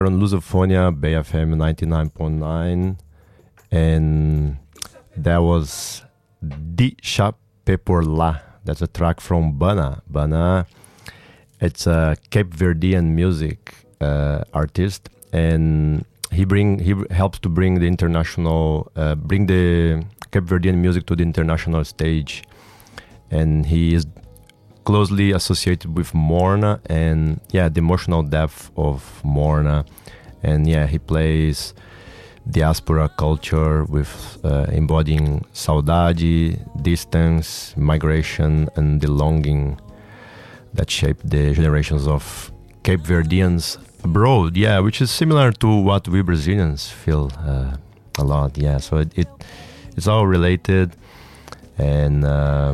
on Lusophonia, Bay FM 99.9, and that was Deixa Por Lá. That's a track from Bana. Bana, it's a Cape Verdean music artist, and he helps to bring the bring the Cape Verdean music to the international stage, and he is closely associated with Morna and the emotional depth of Morna, and he plays diaspora culture with embodying saudade, distance, migration, and the longing that shaped the generations of Cape Verdeans abroad, which is similar to what we Brazilians feel a lot, so it's all related, and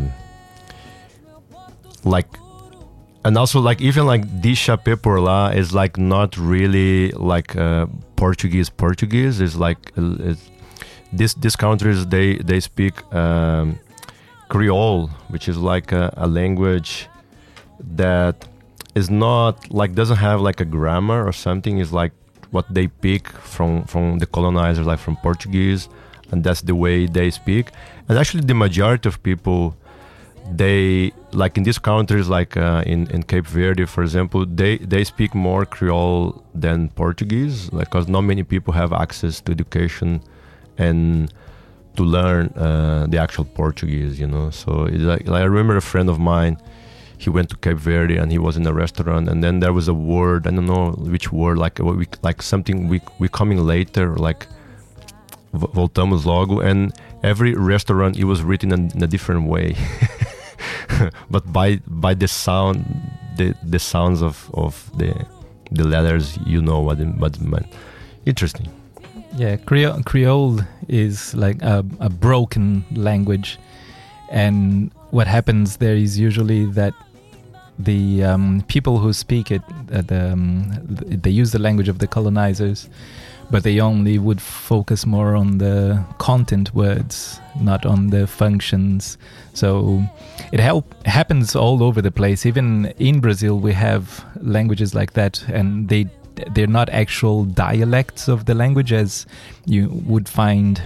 also even Deixa Por Lá is not really Portuguese. It's these countries they speak Creole, which is a language that is not doesn't have a grammar or something. Is what they pick from the colonizers, from Portuguese, and that's the way they speak. And actually the majority of people, they in these countries in Cape Verde, for example, they speak more Creole than Portuguese, because not many people have access to education and to learn the actual Portuguese, so it's I remember a friend of mine, he went to Cape Verde and he was in a restaurant, and then there was a word, I don't know which word, something we coming later, voltamos logo, and every restaurant it was written in a different way. But by the sound, the sounds of the letters, what it meant. Interesting. Creole is a broken language, and what happens there is usually that the people who speak it, they use the language of the colonizers, but they only would focus more on the content words, not on the functions. So it happens all over the place. Even in Brazil, we have languages like that, and they're not actual dialects of the language as you would find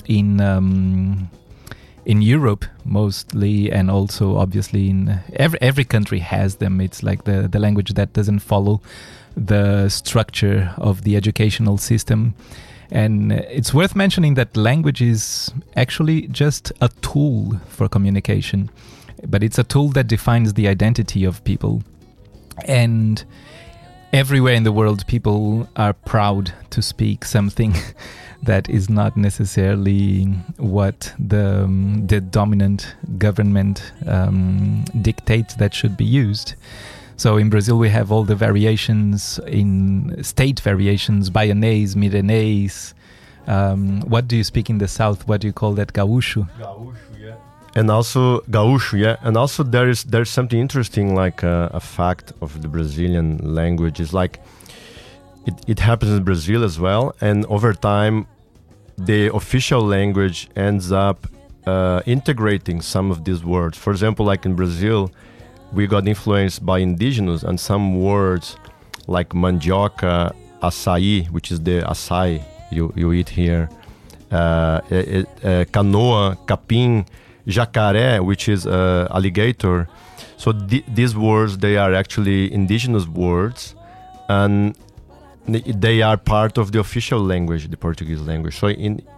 in Europe mostly, and also obviously in every country has them. It's the language that doesn't follow the structure of the educational system. And it's worth mentioning that language is actually just a tool for communication, but it's a tool that defines the identity of people. And everywhere in the world, people are proud to speak something that is not necessarily what the dominant government dictates that should be used. So in Brazil, we have all the variations in state variations, Baianês, Milanês. What do you speak in the south? What do you call that? Gaúcho? Gaúcho, And also Gaúcho, And also there's something interesting, a fact of the Brazilian language is it happens in Brazil as well. And over time, the official language ends up integrating some of these words. For example, in Brazil, we got influenced by indigenous, and some words like mandioca, açaí, which is the açaí you eat here, canoa, capim, jacaré, which is alligator. So these words, they are actually indigenous words, and they are part of the official language, the Portuguese language. So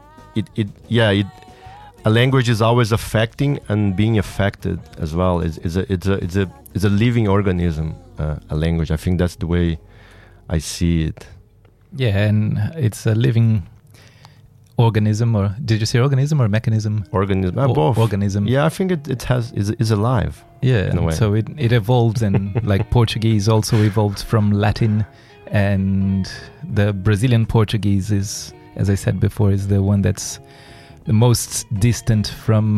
a language is always affecting and being affected as well. It's a living organism, a language. I think that's the way I see it. Yeah, and it's a living organism, or did you say organism or mechanism? Organism, both. Organism. Yeah, I think is alive. Yeah, in a way. So it evolves, and Portuguese also evolved from Latin, and the Brazilian Portuguese is, as I said before, is the one that's the most distant from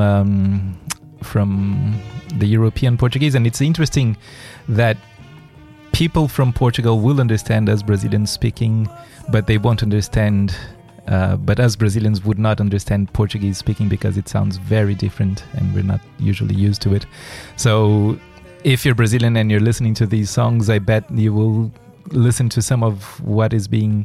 the European Portuguese. And it's interesting that people from Portugal will understand us Brazilians speaking, but they won't understand, but us Brazilians would not understand Portuguese speaking, because it sounds very different and we're not usually used to it. So if you're Brazilian and you're listening to these songs, I bet you will listen to some of what is being